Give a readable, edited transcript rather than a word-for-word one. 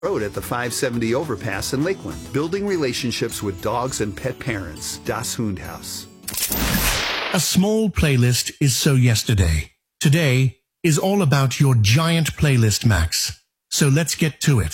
Road at the 570 overpass in Lakeland. Building relationships with dogs and pet parents. Das Hundhaus. A small playlist is so yesterday. Today is all about your giant playlist, Max. So let's get to it.